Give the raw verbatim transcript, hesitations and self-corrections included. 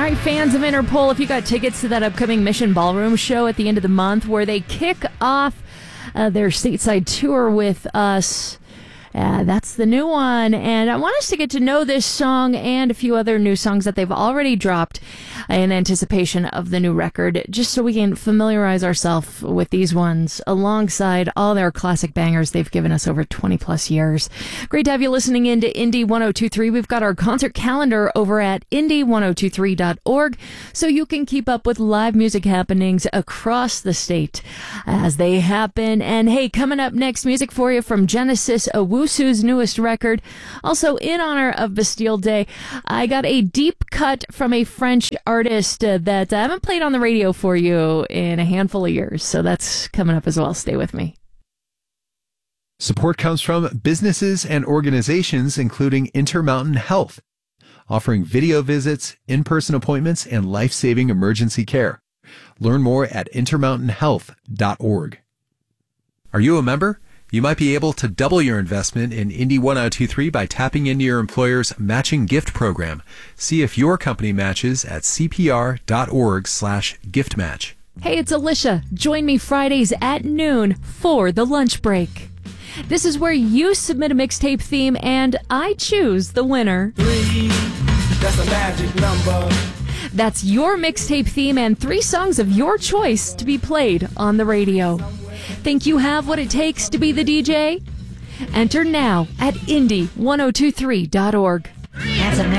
right, fans of Interpol, if you got tickets to that upcoming Mission Ballroom show at the end of the month where they kick off uh, their stateside tour with us, Uh, that's the new one, and I want us to get to know this song and a few other new songs that they've already dropped in anticipation of the new record, just so we can familiarize ourselves with these ones alongside all their classic bangers they've given us over twenty plus years. Great to have you listening in to Indie one oh two three. We've got our concert calendar over at indie one oh two three dot org, so you can keep up with live music happenings across the state as they happen. And hey, coming up next, music for you from Genesis Owusu's newest record. Also, in honor of Bastille Day, I got a deep cut from a French artist uh, that I haven't played on the radio for you in a handful of years, so that's coming up as well. Stay with me. Support comes from businesses and organizations including Intermountain Health, offering video visits, in-person appointments, and life-saving emergency care. Learn more at intermountain health dot org. Are you a member? You might be able to double your investment in Indie one oh two three by tapping into your employer's matching gift program. See if your company matches at cpr.org slash gift match. Hey, it's Alicia. Join me Fridays at noon for the lunch break. This is where you submit a mixtape theme and I choose the winner. Three, that's a magic number. That's your mixtape theme and three songs of your choice to be played on the radio. Think you have what it takes to be the D J? Enter now at indie one oh two three dot org.